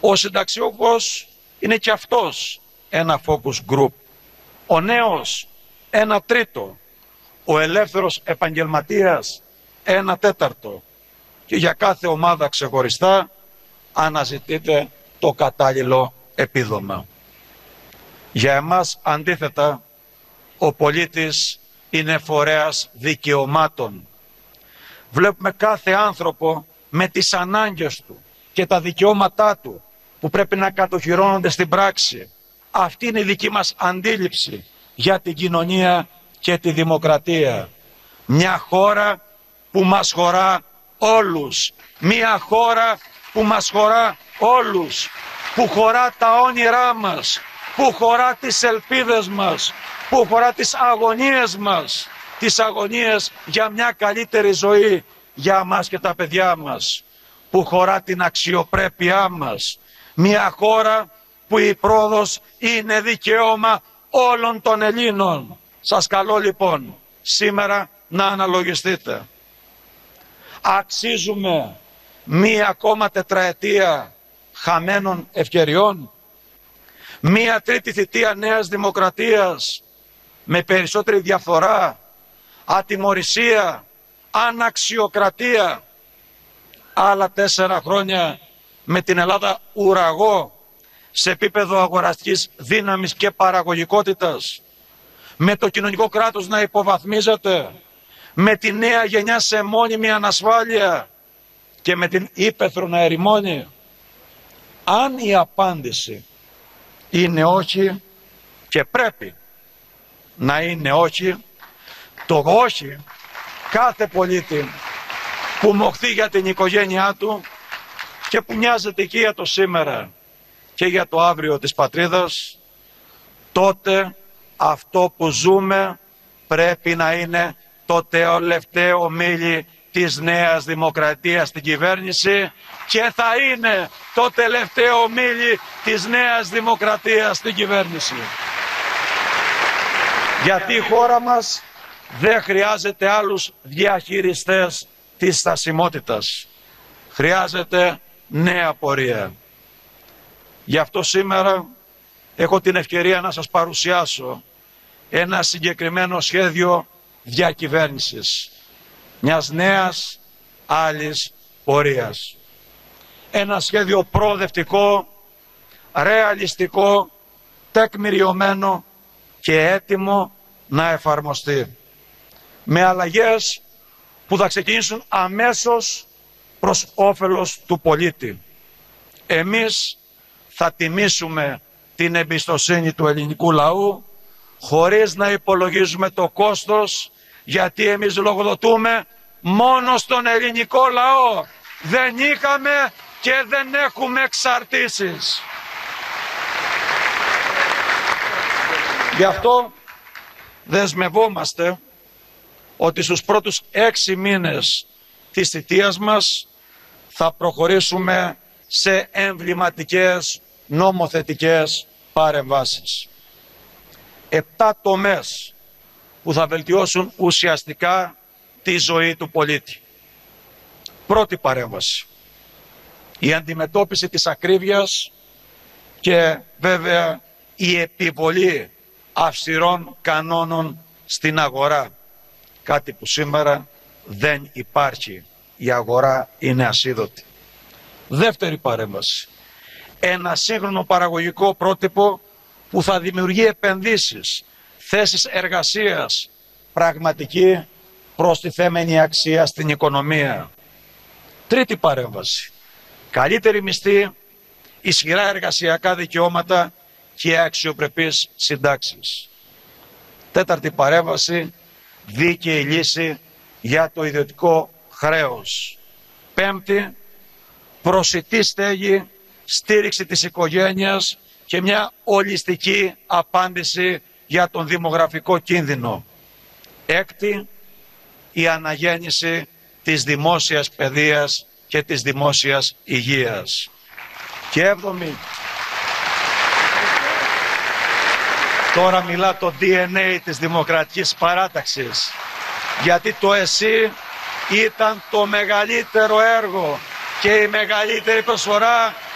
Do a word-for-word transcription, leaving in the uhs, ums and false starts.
Ο συνταξιούχος είναι και αυτός ένα focus group. Ο νέος ένα τρίτο. Ο ελεύθερος επαγγελματίας ένα τέταρτο. Και για κάθε ομάδα ξεχωριστά αναζητείτε το κατάλληλο επίδομα. Για εμάς αντίθετα, ο πολίτης είναι φορέας δικαιωμάτων. Βλέπουμε κάθε άνθρωπο με τις ανάγκες του και τα δικαιώματά του που πρέπει να κατοχυρώνονται στην πράξη. Αυτή είναι η δική μας αντίληψη για την κοινωνία και τη δημοκρατία. Μια χώρα που μας χωρά όλους. Μια χώρα που μας χωρά όλους. Που χωρά τα όνειρά μας. Που χωρά τις ελπίδες μας. Που χωρά τις αγωνίες μας. Τις αγωνίες για μια καλύτερη ζωή για μας και τα παιδιά μας. Που χωρά την αξιοπρέπειά μας. Μια χώρα που η πρόοδος είναι δικαίωμα όλων των Ελλήνων. Σας καλώ λοιπόν σήμερα να αναλογιστείτε. Αξίζουμε μία ακόμα τετραετία χαμένων ευκαιριών, μία τρίτη θητεία νέας δημοκρατίας με περισσότερη διαφθορά, ατιμωρησία, αναξιοκρατία, άλλα τέσσερα χρόνια με την Ελλάδα ουραγό σε επίπεδο αγοραστικής δύναμης και παραγωγικότητας, με το κοινωνικό κράτος να υποβαθμίζεται, με τη νέα γενιά σε μόνιμη ανασφάλεια και με την ύπαιθρο να ερημώνει. Αν η απάντηση είναι όχι, και πρέπει να είναι όχι, το όχι κάθε πολίτη που μοχθεί για την οικογένειά του και που μοιάζεται και για το σήμερα και για το αύριο της πατρίδας, τότε αυτό που ζούμε πρέπει να είναι το τελευταίο μίλι της νέας δημοκρατίας στην κυβέρνηση και θα είναι το τελευταίο μίλι της νέας δημοκρατίας στην κυβέρνηση. Γιατί η χώρα μας δεν χρειάζεται άλλους διαχειριστές της στασιμότητας. Χρειάζεται νέα πορεία. Γι' αυτό σήμερα έχω την ευκαιρία να σας παρουσιάσω ένα συγκεκριμένο σχέδιο διακυβέρνησης μιας νέας άλλης πορείας. Ένα σχέδιο προοδευτικό, ρεαλιστικό, τεκμηριωμένο και έτοιμο να εφαρμοστεί. Με αλλαγές που θα ξεκινήσουν αμέσως προς όφελος του πολίτη. Εμείς θα τιμήσουμε την εμπιστοσύνη του ελληνικού λαού χωρίς να υπολογίζουμε το κόστος, γιατί εμείς λογοδοτούμε μόνο στον ελληνικό λαό. Δεν είχαμε και δεν έχουμε εξαρτήσεις. Γι' αυτό δεσμευόμαστε ότι στους πρώτους έξι μήνες της θητείας μας θα προχωρήσουμε σε εμβληματικές νομοθετικές παρεμβάσεις. Επτά τομές που θα βελτιώσουν ουσιαστικά τη ζωή του πολίτη. Πρώτη παρέμβαση. Η αντιμετώπιση της ακρίβειας και βέβαια η επιβολή αυστηρών κανόνων στην αγορά. Κάτι που σήμερα δεν υπάρχει. Η αγορά είναι ασίδωτη. Δεύτερη παρέμβαση. Ένα σύγχρονο παραγωγικό πρότυπο που θα δημιουργεί επενδύσεις, θέσεις εργασίας, πραγματική προστιθέμενη αξία στην οικονομία. Τρίτη παρέμβαση. Καλύτερη μισθή, ισχυρά εργασιακά δικαιώματα και αξιοπρεπείς συντάξεις. Τέταρτη παρέμβαση. Δίκαιη λύση για το ιδιωτικό χρέος. Πέμπτη. Προσιτή στέγη, στήριξη της οικογένειας και μια ολιστική απάντηση για τον δημογραφικό κίνδυνο. Έκτη, η αναγέννηση της δημόσιας παιδείας και της δημόσιας υγείας. Και έβδομη, τώρα μιλά το ντι εν έι της Δημοκρατικής Παράταξης, γιατί το ΕΣΥ ήταν το μεγαλύτερο έργο και η μεγαλύτερη προσφορά